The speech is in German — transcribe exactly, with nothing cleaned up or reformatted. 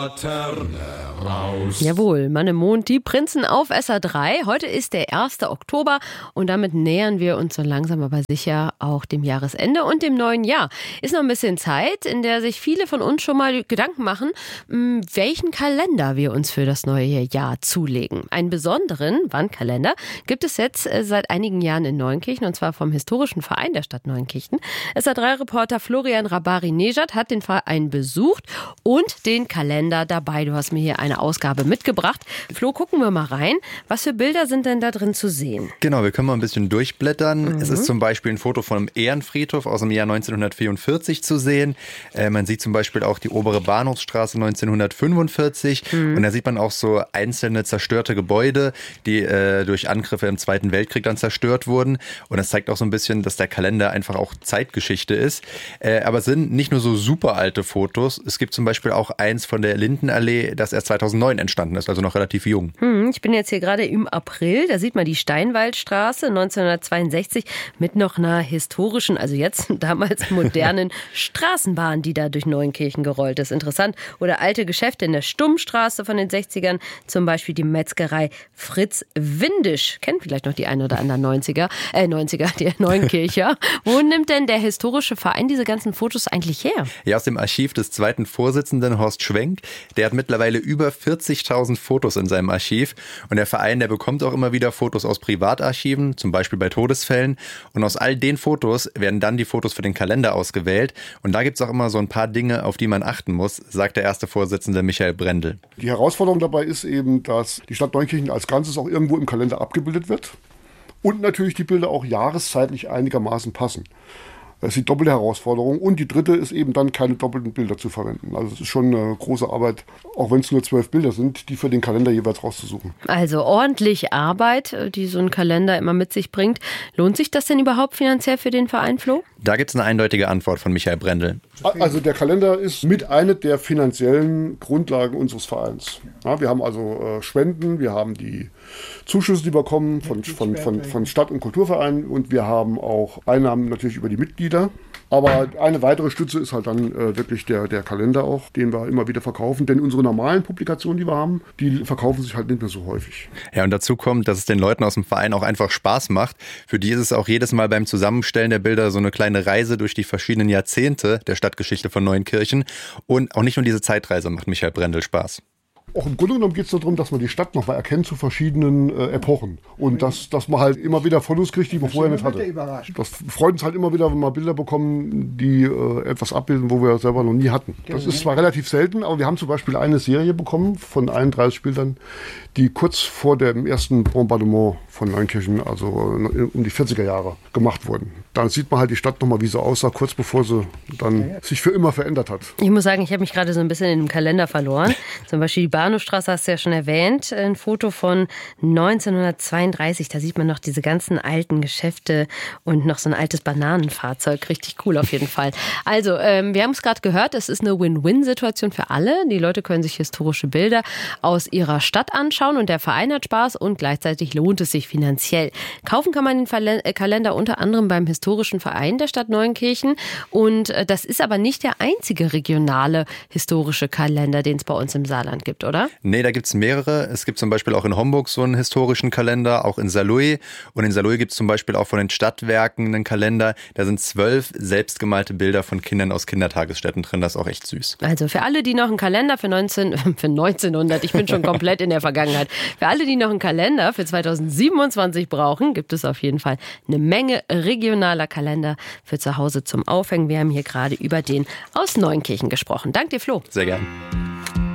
Raus. Jawohl, Mann im Mond, die Prinzen auf S R drei. Heute ist der erste Oktober und damit nähern wir uns so langsam aber sicher auch dem Jahresende und dem neuen Jahr. Ist noch ein bisschen Zeit, in der sich viele von uns schon mal Gedanken machen, welchen Kalender wir uns für das neue Jahr zulegen. Einen besonderen Wandkalender gibt es jetzt seit einigen Jahren in Neunkirchen und zwar vom Historischen Verein der Stadt Neunkirchen. S R drei-Reporter Florian Rabari-Nejad hat den Verein besucht und den Kalender dabei. Du hast mir hier eine Ausgabe mitgebracht. Flo, gucken wir mal rein. Was für Bilder sind denn da drin zu sehen? Genau, wir können mal ein bisschen durchblättern. Mhm. Es ist zum Beispiel ein Foto von einem Ehrenfriedhof aus dem Jahr neunzehnhundertvierundvierzig zu sehen. Äh, man sieht zum Beispiel auch die obere Bahnhofsstraße neunzehnhundertfünfundvierzig. Mhm. Und da sieht man auch so einzelne zerstörte Gebäude, die äh, durch Angriffe im Zweiten Weltkrieg dann zerstört wurden. Und das zeigt auch so ein bisschen, dass der Kalender einfach auch Zeitgeschichte ist. Äh, aber es sind nicht nur so super alte Fotos. Es gibt zum Beispiel auch eins von der Lindenallee, das erst zweitausendneun entstanden ist, also noch relativ jung. Hm, ich bin jetzt hier gerade im April, da sieht man die Steinwaldstraße neunzehnhundertzweiundsechzig mit noch einer historischen, also jetzt damals modernen Straßenbahn, die da durch Neunkirchen gerollt ist. Interessant. Oder alte Geschäfte in der Stummstraße von den sechzigern, zum Beispiel die Metzgerei Fritz Windisch. Kennt vielleicht noch die ein oder anderen neunziger, äh neunziger, die Neunkircher. Wo nimmt denn der Historische Verein diese ganzen Fotos eigentlich her? Ja, aus dem Archiv des zweiten Vorsitzenden Horst Schwenk. Der hat mittlerweile über vierzigtausend Fotos in seinem Archiv. Und der Verein, der bekommt auch immer wieder Fotos aus Privatarchiven, zum Beispiel bei Todesfällen. Und aus all den Fotos werden dann die Fotos für den Kalender ausgewählt. Und da gibt es auch immer so ein paar Dinge, auf die man achten muss, sagt der erste Vorsitzende Michael Brendel. Die Herausforderung dabei ist eben, dass die Stadt Neunkirchen als Ganzes auch irgendwo im Kalender abgebildet wird. Und natürlich die Bilder auch jahreszeitlich einigermaßen passen. Das ist die doppelte Herausforderung. Und die dritte ist eben dann, keine doppelten Bilder zu verwenden. Also es ist schon eine große Arbeit, auch wenn es nur zwölf Bilder sind, die für den Kalender jeweils rauszusuchen. Also ordentlich Arbeit, die so ein Kalender immer mit sich bringt. Lohnt sich das denn überhaupt finanziell für den Verein, Flo? Da gibt es eine eindeutige Antwort von Michael Brendel. Also der Kalender ist mit einer der finanziellen Grundlagen unseres Vereins. Ja, wir haben also äh, Spenden, wir haben die Zuschüsse, die wir bekommen von, von, von, von Stadt- und Kulturvereinen und wir haben auch Einnahmen natürlich über die Mitglieder. Aber eine weitere Stütze ist halt dann äh, wirklich der, der Kalender auch, den wir immer wieder verkaufen. Denn unsere normalen Publikationen, die wir haben, die verkaufen sich halt nicht mehr so häufig. Ja, und dazu kommt, dass es den Leuten aus dem Verein auch einfach Spaß macht. Für die ist es auch jedes Mal beim Zusammenstellen der Bilder so eine kleine Reise durch die verschiedenen Jahrzehnte der Stadtgeschichte von Neunkirchen. Und auch nicht nur diese Zeitreise macht Michael Brendel Spaß. Auch im Grunde genommen geht es darum, dass man die Stadt nochmal erkennt zu verschiedenen äh, Epochen. Und dass, dass man halt immer wieder Fotos kriegt, die man vorher nicht hatte. Das freut uns halt immer wieder, wenn wir Bilder bekommen, die äh, etwas abbilden, wo wir selber noch nie hatten. Das ist zwar relativ selten, aber wir haben zum Beispiel eine Serie bekommen von einunddreißig Bildern, die kurz vor dem ersten Bombardement von Neunkirchen, also um die vierziger Jahre, gemacht wurden. Dann sieht man halt die Stadt nochmal, wie sie aussah, kurz bevor sie dann sich für immer verändert hat. Ich muss sagen, ich habe mich gerade so ein bisschen in dem Kalender verloren. Zum Beispiel die Bahnhofstraße hast du ja schon erwähnt. Ein Foto von neunzehnhundertzweiunddreißig. Da sieht man noch diese ganzen alten Geschäfte und noch so ein altes Bananenfahrzeug. Richtig cool auf jeden Fall. Also, ähm, wir haben es gerade gehört, es ist eine Win-Win-Situation für alle. Die Leute können sich historische Bilder aus ihrer Stadt anschauen und der Verein hat Spaß und gleichzeitig lohnt es sich finanziell. Kaufen kann man den Verle- Kalender unter anderem beim Historischen Verein der Stadt Neunkirchen. Und äh, das ist aber nicht der einzige regionale historische Kalender, den es bei uns im Saarland gibt, oder? Nee, da gibt es mehrere. Es gibt zum Beispiel auch in Homburg so einen historischen Kalender, auch in Saarlouis. Und in Saarlouis gibt es zum Beispiel auch von den Stadtwerken einen Kalender. Da sind zwölf selbstgemalte Bilder von Kindern aus Kindertagesstätten drin. Das ist auch echt süß. Also für alle, die noch einen Kalender für, neunzehn, für neunzehnhundert, ich bin schon komplett in der Vergangenheit, für alle, die noch einen Kalender für zweitausendsiebenundzwanzig brauchen, gibt es auf jeden Fall eine Menge regionaler Kalender für zu Hause zum Aufhängen. Wir haben hier gerade über den aus Neunkirchen gesprochen. Danke dir, Flo. Sehr gern.